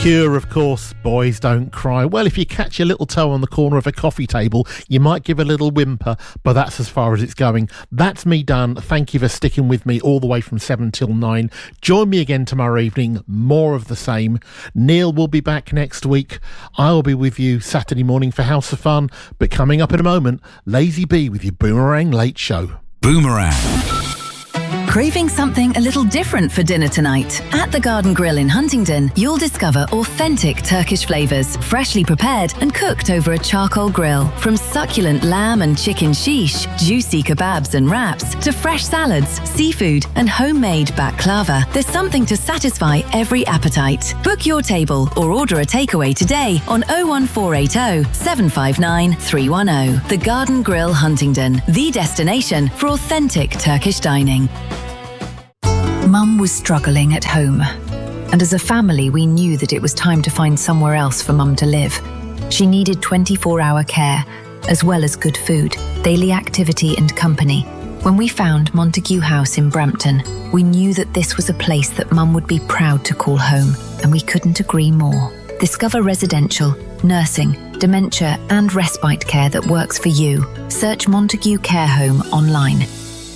Cure, of course, Boys Don't Cry. Well, if you catch your little toe on the corner of a coffee table, you might give a little whimper, but that's as far as it's going. That's me done. Thank you for sticking with me all the way from 7 till 9. Join me again tomorrow evening. More of the same. Neil will be back next week. I will be with you Saturday morning for House of Fun. But coming up in a moment, Lazy B with your Boomerang Late Show. Boomerang. Craving something a little different for dinner tonight? At the Garden Grill in Huntingdon, you'll discover authentic Turkish flavours, freshly prepared and cooked over a charcoal grill. From succulent lamb and chicken shish, juicy kebabs and wraps, to fresh salads, seafood and homemade baklava, there's something to satisfy every appetite. Book your table or order a takeaway today on 01480 759 310. The Garden Grill Huntingdon, the destination for authentic Turkish dining. Mum was struggling at home, and as a family we knew that it was time to find somewhere else for Mum to live. She needed 24-hour care, as well as good food, daily activity and company. When we found Montague House in Brampton, we knew that this was a place that Mum would be proud to call home, and we couldn't agree more. Discover residential, nursing, dementia and respite care that works for you. Search Montague Care Home online.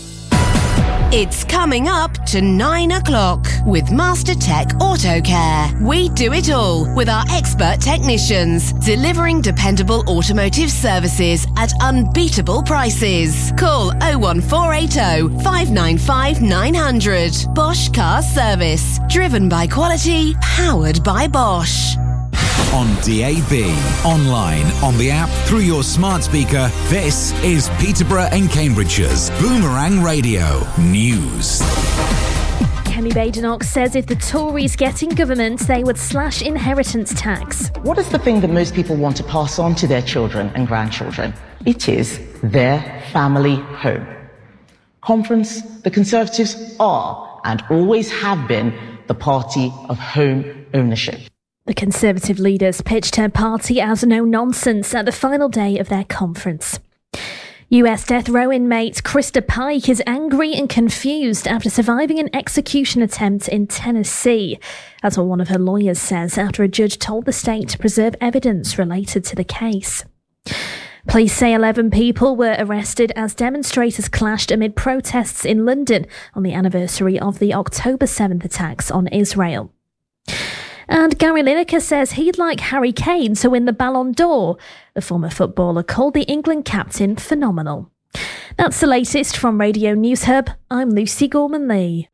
It's coming up to 9 o'clock with Master Tech Auto Care. We do it all with our expert technicians, delivering dependable automotive services at unbeatable prices. Call 01480 595 900. Bosch Car Service. Driven by quality, powered by Bosch. On DAB, online, on the app, through your smart speaker, this is Peterborough and Cambridgeshire's Boomerang Radio News. Kemi Badenoch says if the Tories get in government, they would slash inheritance tax. What is the thing that most people want to pass on to their children and grandchildren? It is their family home. Conference, the Conservatives are and always have been the party of home ownership. The Conservative leaders pitched her party as no nonsense at the final day of their conference. US death row inmate Krista Pike is angry and confused after surviving an execution attempt in Tennessee. That's what one of her lawyers says after a judge told the state to preserve evidence related to the case. Police say 11 people were arrested as demonstrators clashed amid protests in London on the anniversary of the October 7th attacks on Israel. And Gary Lineker says he'd like Harry Kane to win the Ballon d'Or. The former footballer called the England captain phenomenal. That's the latest from Radio News Hub. I'm Lucy Gorman-Lee.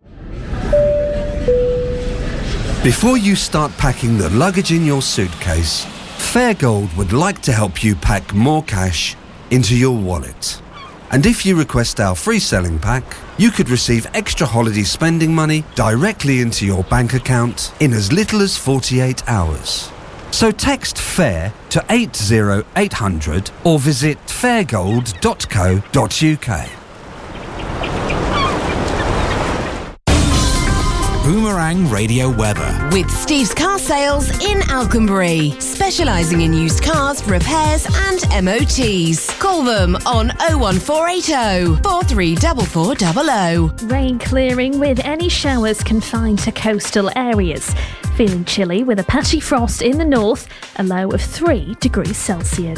Before you start packing the luggage in your suitcase, Fairgold would like to help you pack more cash into your wallet. And if you request our free selling pack, you could receive extra holiday spending money directly into your bank account in as little as 48 hours. So text FAIR to 80800 or visit fairgold.co.uk. Boomerang Radio Weather. With Steve's Car Sales in Alconbury, specialising in used cars, repairs and MOTs. Call them on 01480 434400. Rain clearing with any showers confined to coastal areas. Feeling chilly with a patchy frost in the north, a low of 3 degrees Celsius.